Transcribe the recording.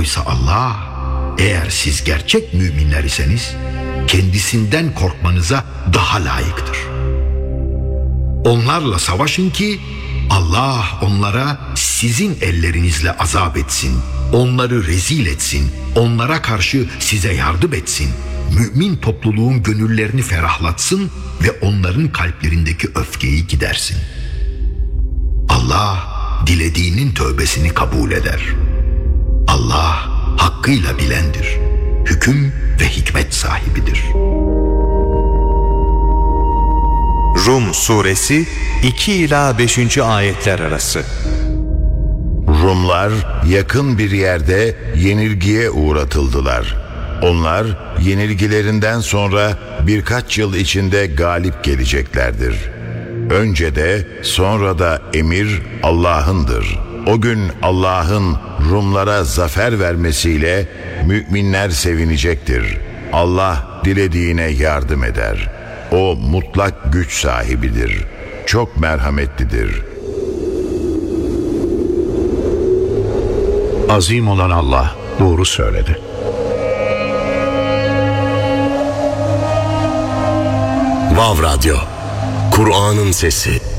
Oysa Allah, eğer siz gerçek müminler iseniz, kendisinden korkmanıza daha layıktır. Onlarla savaşın ki Allah onlara sizin ellerinizle azap etsin, onları rezil etsin, onlara karşı size yardım etsin, mümin topluluğun gönüllerini ferahlatsın ve onların kalplerindeki öfkeyi gidersin. Allah dilediğinin tövbesini kabul eder. Allah hakkıyla bilendir, hüküm ve hikmet sahibidir. Rum Suresi 2 ila 5. ayetler arası. Rumlar yakın bir yerde yenilgiye uğratıldılar. Onlar yenilgilerinden sonra birkaç yıl içinde galip geleceklerdir. Önce de sonra da emir Allah'ındır. O gün Allah'ın Rumlara zafer vermesiyle müminler sevinecektir. Allah dilediğine yardım eder. O mutlak güç sahibidir. Çok merhametlidir. Azim olan Allah doğru söyledi. Vav Radyo, Kur'an'ın sesi.